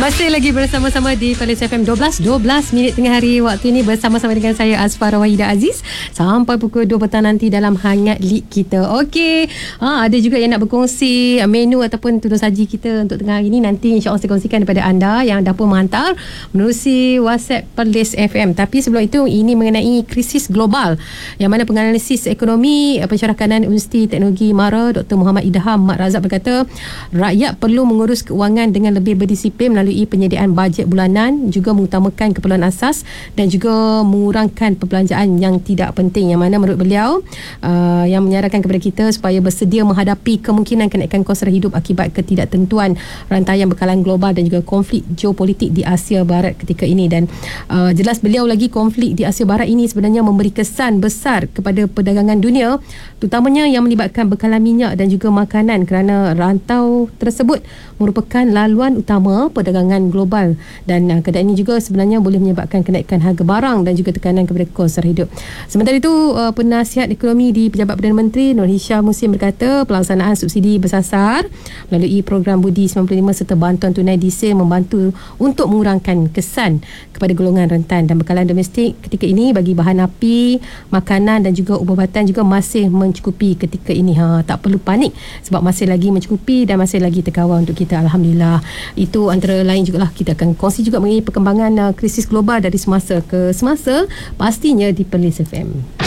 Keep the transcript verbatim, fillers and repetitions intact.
Masih lagi bersama-sama di Perlis F M dua belas dua belas minit tengah hari waktu ini bersama-sama dengan saya Azfarah Wahidah Aziz sampai pukul dua petang nanti dalam Hangat Lead kita. Okey, ha, ada juga yang nak berkongsi menu ataupun tudung saji kita untuk tengah hari ini. Nanti insya-Allah saya kongsikan kepada anda yang dah pun menghantar menerusi WhatsApp Perlis F M. Tapi sebelum itu, ini mengenai krisis global yang mana penganalisis ekonomi pensyarakanan Universiti Teknologi Mara Doktor Muhammad Idham Mat Razak berkata rakyat perlu mengurus keuangan dengan lebih berdisiplin melalui penyediaan bajet bulanan, juga mengutamakan keperluan asas dan juga mengurangkan perbelanjaan yang tidak penting, yang mana menurut beliau uh, yang menyarankan kepada kita supaya bersedia menghadapi kemungkinan kenaikan kos hidup akibat ketidaktentuan rantaian bekalan global dan juga konflik geopolitik di Asia Barat ketika ini. Dan uh, jelas beliau lagi, konflik di Asia Barat ini sebenarnya memberi kesan besar kepada perdagangan dunia, terutamanya yang melibatkan bekalan minyak dan juga makanan, kerana rantau tersebut merupakan laluan utama perdagangan global, dan uh, keadaan ini juga sebenarnya boleh menyebabkan kenaikan harga barang dan juga tekanan kepada kos hidup. Sementara itu, uh, penasihat ekonomi di Pejabat Perdana Menteri Nur Hisham Musim berkata pelaksanaan subsidi bersasar melalui program Budi sembilan puluh lima serta bantuan tunai diesel membantu untuk mengurangkan kesan kepada golongan rentan, dan bekalan domestik ketika ini bagi bahan api, makanan dan juga ubat-ubatan juga masih mencukupi ketika ini. Ha, tak perlu panik sebab masih lagi mencukupi dan masih lagi terkawal untuk kita, alhamdulillah. Itu antara lain jugalah kita akan kongsi juga mengenai perkembangan uh, krisis global dari semasa ke semasa, pastinya di Perlis F M.